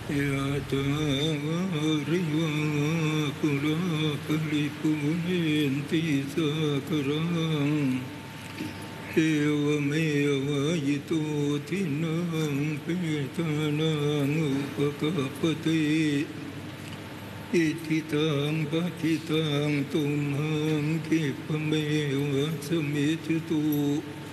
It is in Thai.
ยะถาวริวะปุราปริปุเรนติสากรังเอวเมวะยิโตทินังเปตานังอุปกัปปติอิทิตังปฏิตังตุมหังคิปะเมวะสมิจตุ